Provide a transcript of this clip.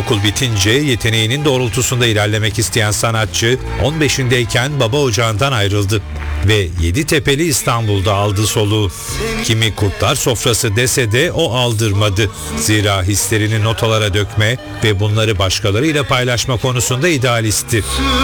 Okul bitince yeteneğinin doğrultusunda ilerlemek isteyen sanatçı 15'indeyken baba ocağından ayrıldı ve Yeditepe'li İstanbul'da aldı soluğu. Kimi kurtlar sofrası dese de o aldırmadı. Zira hislerini notalara dökme ve bunları başkalarıyla paylaşma konusunda idealistti.